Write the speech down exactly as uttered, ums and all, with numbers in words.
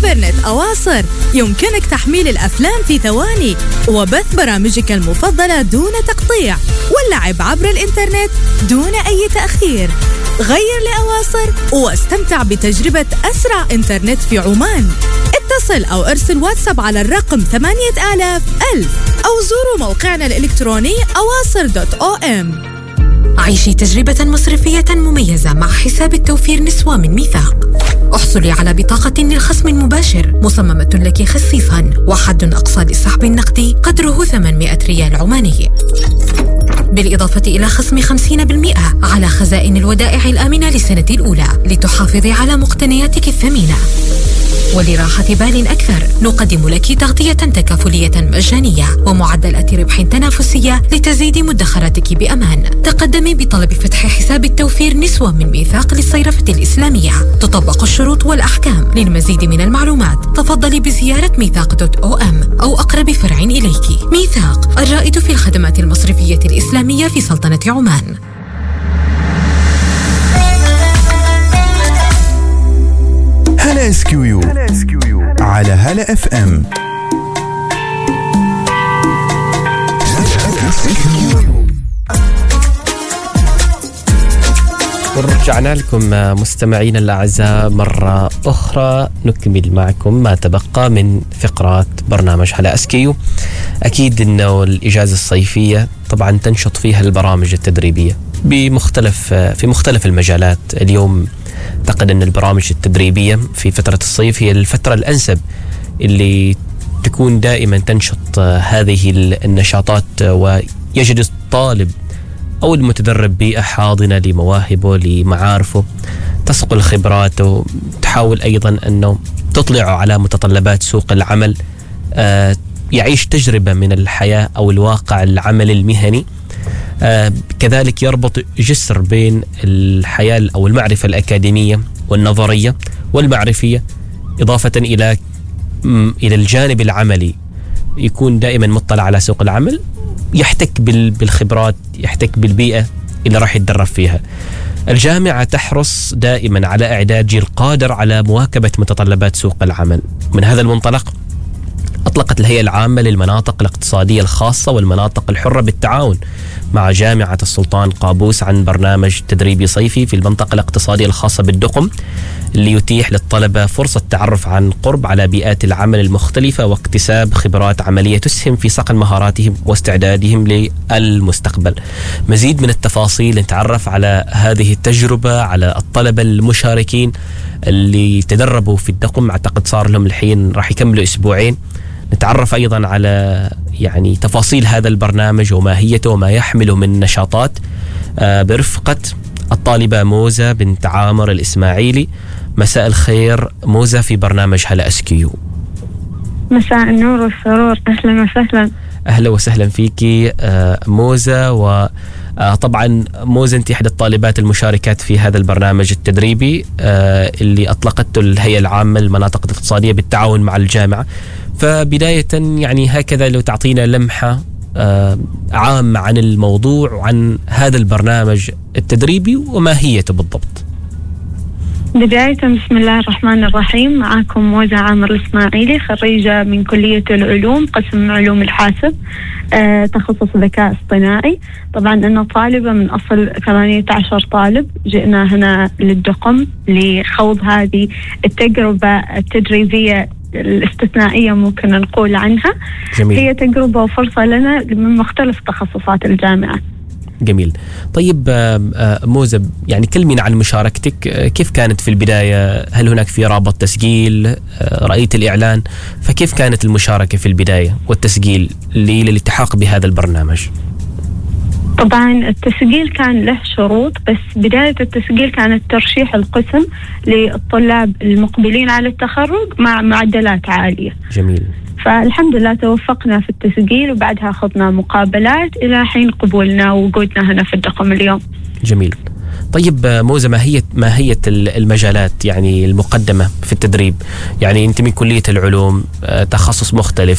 إنترنت أواصر يمكنك تحميل الأفلام في ثواني وبث برامجك المفضلة دون تقطيع واللعب عبر الإنترنت دون أي تأخير. غير لأواصر واستمتع بتجربة أسرع إنترنت في عمان. اتصل أو ارسل واتساب على الرقم ثمانية آلاف ألف أو زوروا موقعنا الإلكتروني أواصر دوت أو إم. عيشي تجربة مصرفية مميزة مع حساب التوفير نسوة من ميثاق. احصلي على بطاقة للخصم المباشر مصممة لك خصيصا وحد أقصى للسحب النقدي قدره ثمانمائة ريال عماني، بالإضافة إلى خصم خمسين بالمئة على خزائن الودائع الآمنة للسنة الأولى لتحافظي على مقتنياتك الثمينة. ولراحة بال أكثر نقدم لك تغطية تكافلية مجانية ومعدلات ربح تنافسية لتزيد مدخراتك بأمان. تقدمي بطلب فتح حساب التوفير نسوة من ميثاق للصيرفة الإسلامية. تطبق الشروط والأحكام. للمزيد من المعلومات تفضلي بزيارة ميثاق دوت أو إم أو أقرب فرع إليك. ميثاق، الرائد في الخدمات المصرفية الإسلامية في سلطنة عمان. هلا اس كيو يو على هلا اف ام. ورجعنا لكم مستمعين الأعزاء مرة أخرى نكمل معكم ما تبقى من فقرات برنامج هلا اس كيو. أكيد أنه الإجازة الصيفية طبعا تنشط فيها البرامج التدريبية بمختلف في مختلف المجالات. اليوم أعتقد أن البرامج التدريبية في فترة الصيف هي الفترة الأنسب اللي تكون دائما تنشط هذه النشاطات ويجد الطالب أو المتدرب بيئة حاضنة لمواهبه لمعارفه، تسقل خبراته، تحاول أيضا أنه تطلع على متطلبات سوق العمل، يعيش تجربة من الحياة أو الواقع العمل المهني. آه كذلك يربط جسر بين الحياة أو المعرفة الأكاديمية والنظرية والمعرفية، إضافة إلى إلى الجانب العملي، يكون دائما مطلع على سوق العمل، يحتك بالخبرات، يحتك بالبيئة اللي راح يتدرب فيها. الجامعة تحرص دائما على إعداد جيل قادر على مواكبة متطلبات سوق العمل. من هذا المنطلق أطلقت الهيئة العامة للمناطق الاقتصادية الخاصة والمناطق الحرة بالتعاون مع جامعة السلطان قابوس عن برنامج تدريبي صيفي في المنطقة الاقتصادية الخاصة بالدقم، اللي يتيح للطلبة فرصة تعرف عن قرب على بيئات العمل المختلفة واكتساب خبرات عملية تسهم في صقل مهاراتهم واستعدادهم للمستقبل. مزيد من التفاصيل نتعرف على هذه التجربة، على الطلبة المشاركين اللي تدربوا في الدقم، أعتقد صار لهم الحين راح يكملوا أسبوعين. نتعرف أيضا على يعني تفاصيل هذا البرنامج وماهيته وما يحمله من نشاطات برفقة الطالبة موزة بنت عامر الإسماعيلي. مساء الخير موزة في برنامج هلا اس كيو. مساء النور والسرور، أهلا وسهلا. أهلا وسهلا فيكي موزة. وطبعا موزة أنت إحدى الطالبات المشاركات في هذا البرنامج التدريبي اللي أطلقته الهيئة العامة للمناطق الاقتصادية بالتعاون مع الجامعة. فبداية يعني هكذا لو تعطينا لمحة عامة عن الموضوع وعن هذا البرنامج التدريبي وماهيته بالضبط. بداية بسم الله الرحمن الرحيم، معكم موزة عامر الإسماعيلي، خريجة من كلية العلوم قسم علوم الحاسب، أه تخصص ذكاء اصطناعي. طبعا أنا طالبة من أصل ثمانية عشر طالب، جئنا هنا للدقم لخوض هذه التجربة التدريبية الاستثنائية ممكن نقول عنها. جميل. هي تجربة وفرصة لنا من مختلف تخصصات الجامعة. جميل. طيب موزة، يعني كلمينا عن مشاركتك، كيف كانت في البداية؟ هل هناك في رابط تسجيل؟ رأيت الإعلان، فكيف كانت المشاركة في البداية والتسجيل للالتحاق بهذا البرنامج؟ طبعا التسجيل كان له شروط، بس بداية التسجيل كانت ترشيح القسم للطلاب المقبلين على التخرج مع معدلات عالية. جميل. فالحمد لله توفقنا في التسجيل، وبعدها أخذنا مقابلات إلى حين قبولنا ووجودنا هنا في الدقم اليوم. جميل. طيب موزة، ما هي ما هي المجالات يعني المقدمة في التدريب؟ يعني أنت من كلية العلوم، تخصص مختلف،